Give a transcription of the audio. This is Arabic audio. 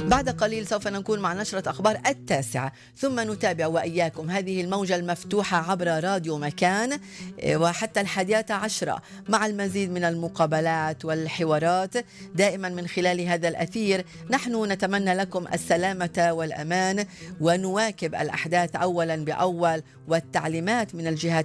بعد قليل سوف نكون مع نشرة أخبار 9، ثم نتابع وإياكم هذه الموجة المفتوحة عبر راديو مكان وحتى 11 مع المزيد من المقابلات والحوارات دائما من خلال هذا الأثير. نحن نتمنى لكم السلامة والأمان ونواكب الأحداث أولا بأول والتعليمات من الجهات